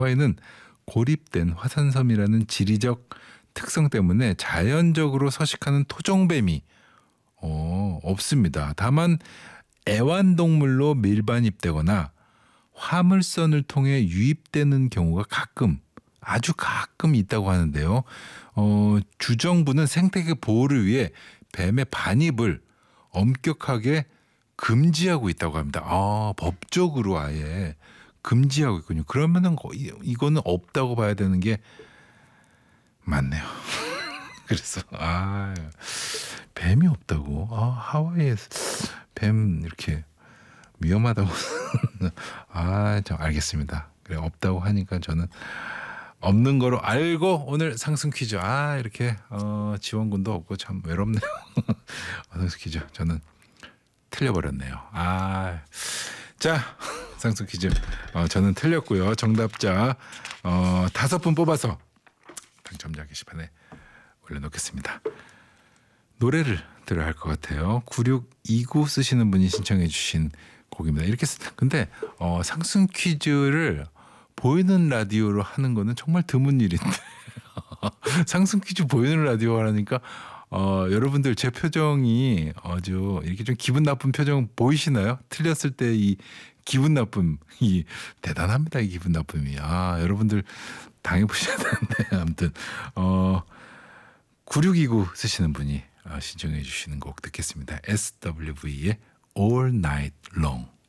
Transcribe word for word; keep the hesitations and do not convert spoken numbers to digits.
하와이는 고립된 화산섬이라는 지리적 특성 때문에 자연적으로 서식하는 토종뱀이 어, 없습니다. 다만 애완동물로 밀반입되거나 화물선을 통해 유입되는 경우가 가끔 아주 가끔 있다고 하는데요. 어, 주정부는 생태계 보호를 위해 뱀의 반입을 엄격하게 금지하고 있다고 합니다. 아, 법적으로 아예 금지하고 있군요. 그러면은 이- 이거는 없다고 봐야 되는 게 맞네요. 그래서 아, 뱀이 없다고? 아, 하와이에서 뱀 이렇게 위험하다고? 아, 저 알겠습니다. 그래, 없다고 하니까 저는 없는 거로 알고 오늘 상승 퀴즈. 아, 이렇게 어, 지원군도 없고 참 외롭네요. 상승 퀴즈 저는 틀려버렸네요. 아, 자, 상승 퀴즈 어, 저는 틀렸고요. 정답자 어, 다섯 분 뽑아서 당첨자 게시판에 올려놓겠습니다. 노래를 들어야 할 것 같아요. 구육이구 쓰시는 분이 신청해 주신 곡입니다. 이렇게 쓰- 근데 어, 상승 퀴즈를 보이는 라디오로 하는 거는 정말 드문 일인데 상승 퀴즈 보이는 라디오 하니까 어, 여러분들 제 표정이 아주 이렇게 좀 기분 나쁜 표정 보이시나요? 틀렸을 때 이 기분 나쁨 이 대단합니다. 이 기분 나쁨이. 아, 여러분들 당해보셔야 되는데 아무튼 어, 구육이구 쓰시는 분이 어, 신청해 주시는 곡 듣겠습니다. 에스더블유브이의 All Night Long.